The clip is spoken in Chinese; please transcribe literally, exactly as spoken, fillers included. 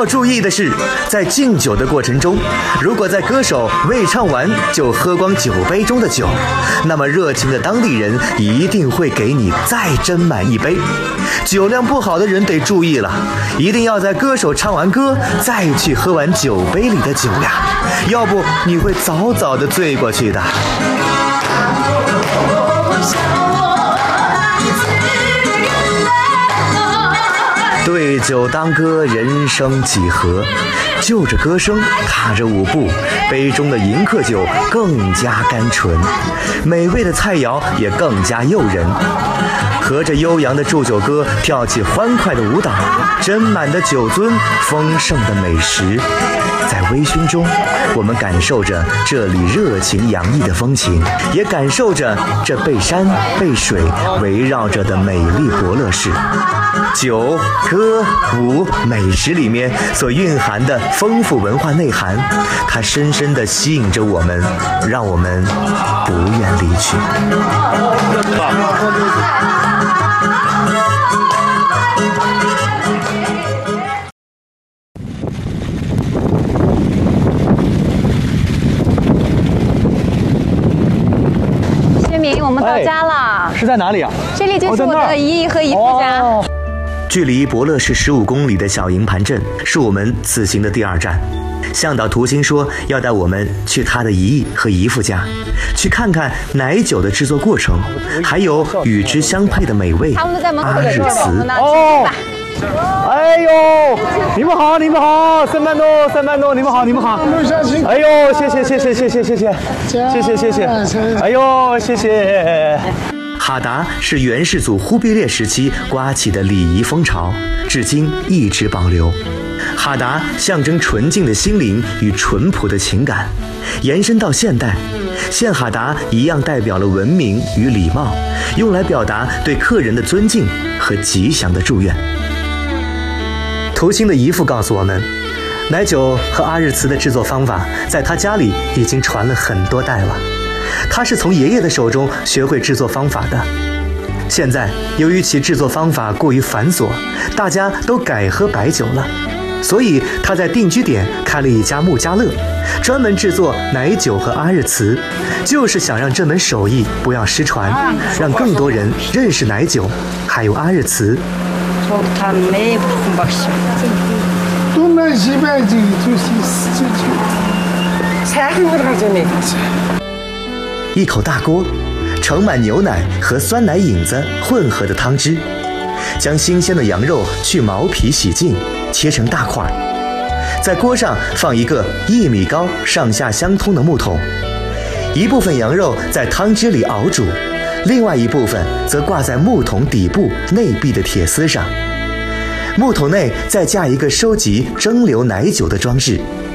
要注意的是，在敬酒的过程中，如果在歌手未唱完就喝光酒杯中的酒，那么热情的当地人一定会给你再斟满一杯。酒量不好的人得注意了，一定要在歌手唱完歌再去喝完酒杯里的酒呀，要不你会早早的醉过去的。对酒当歌，人生几何？就着歌声，踏着舞步，杯中的迎客酒更加甘醇，美味的菜肴也更加诱人。和着悠扬的祝酒歌，跳起欢快的舞蹈，斟满的酒樽，丰盛的美食。在微醺中，我们感受着这里热情洋溢的风情，也感受着这被山被水围绕着的美丽伯乐市。酒、歌、舞、美食里面所蕴含的丰富文化内涵，它深深地吸引着我们，让我们不愿离去。 薛明，我们到家了。 是在哪里啊？ 这里就是我的姨姨和姨父家。 哦，距离伯乐市十五公里的小营盘镇是我们此行的第二站。向导图星说要带我们去他的姨姨和姨父家，去看看奶酒的制作过程，还有与之相配的美味阿日茨。 哦， 哎呦，你们好，你们好，三班多，三班多，你们好，你们好。哎呦，谢谢，谢谢，谢谢，谢谢，谢谢，谢谢。哎呦，谢谢。 哈达是元世祖忽必烈时期刮起的礼仪风潮，至今一直保留。哈达象征纯净的心灵与淳朴的情感，延伸到现代，献哈达一样代表了文明与礼貌，用来表达对客人的尊敬和吉祥的祝愿。图星的姨父告诉我们，奶酒和阿日茨的制作方法在他家里已经传了很多代了，他是从爷爷的手中学会制作方法的。现在由于其制作方法过于繁琐，大家都改喝白酒了，所以他在定居点开了一家木家乐，专门制作奶酒和阿日茨，就是想让这门手艺不要失传，让更多人认识奶酒还有阿日茨。一口大锅，盛满牛奶和酸奶引子混合的汤汁，将新鲜的羊肉去毛皮洗净，切成大块，在锅上放一个一米高、上下相通的木桶，一部分羊肉在汤汁里熬煮，另外一部分则挂在木桶底部内壁的铁丝上。木桶内再架一个收集蒸馏奶酒的装置，